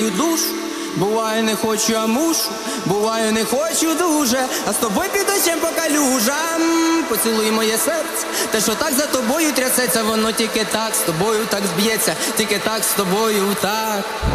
твоєю душу. Буває не хочу, а мушу, буває не хочу дуже, а з тобою під дощем по калюжам. Поцілуй моє серце, те, що так за тобою трясеться, воно тільки так з тобою так зб'ється, тільки так з тобою так.